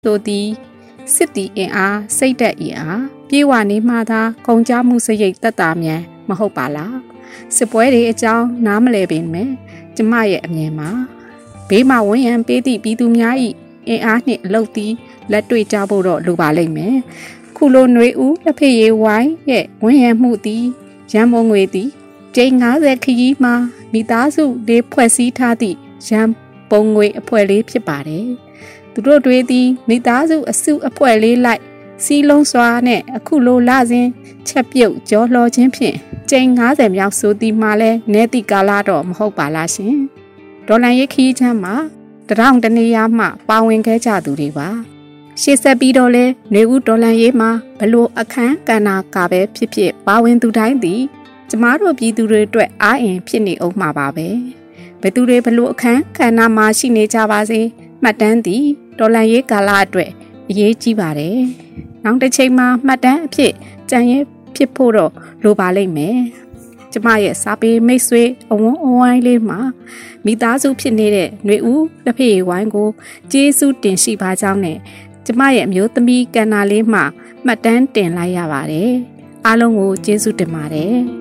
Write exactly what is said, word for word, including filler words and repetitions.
သို့သည်စစ်တီအင်အားစိတ်တက်အင်အားပြေဝနေမှသာကုန်ကြမှုစရိတ်တက်တာမြန်မဟုတ်ပါလားစစ်ပွဲတွေအကြောင်းနားမလဲပေမဲ့ကျမရဲ့အမြင်မှာဘေးမှာဝန်ရံပေးသည့်ပြည်သူများ၏အင်အားနှင့်အလုပ်သည်လက်တွေ့ကြဖို့တော့လိုပါလိမ့်မယ်ခုလိုຫນွေဦးတစ်ဖေရေးဝိုင်းရဲ့ဝန်ရံမှုသည်ရန်ပုံငွေသည်ကျိန်း၅၀ခရီးမှာမိသားစုလေးဖွဲ့စည်းထားသည့်ရန်ပုံငွေအဖွဲ့လေးဖြစ်ပါတယ်သူတို့တွေသည်မိသားစုအစုအဖွဲ့လေးလိုက်စီးလုံးစွာနဲ့အခုလိုလစဉ်ချက်ပြုတ်ကြောလှော်ခြင်းဖြင့်ကျိန်း၅၀မြောက်ဆိုသည်မှာလဲနေတိကာလတော့မဟုတ်ပါလားရှင်ဒေါ်လာရေးခီးချမ်းမှာတရောင်တနေရာမှပါဝင်ခဲ့ကြသူတွေပါရှေ့ဆက်ပြီးတော့လဲနေဦးဒေါ်လာရေးမှာဘလို့အခန်းကဏ္ဍကပဲဖြစ်ဖြစ်ပါဝင်သူတိုင်းသည်ကျမတို့ပြည်သူတွေအတွက်အားအင်ဖြစ်နေအောင်မှာပါပဲဘယ်သူတွေဘလို့အခန်းကဏ္ဍမှာရှိနေကြပါစေမှတ်တမ်းသည်ဒေါ်လာရေးကာလအတွက်အရေးကြီးပါတယ်နောက်တစ်ချိန်မှာမှတ်တမ်းအဖြစ်ကြံရဖြစ်ဖို့တော့လိုပါလိမ့်မယ်ကျမရဲ့စာပေမိတ်ဆွေအဝန်းအဝိုင်းလေးမှာမိသားစုဖြစ်နေတဲ့ຫນွေဦးတစ်ဖေဝိုင်းကိုကျေးဇူးတင်ရှိပါကြောင်းနဲ့ကျမရဲ့အမျိုးသမီးကန္နာလေးမှာမှတ်တမ်းတင်လိုက်ရပါတယ်အားလုံးကိုကျေးဇူးတင်ပါတယ်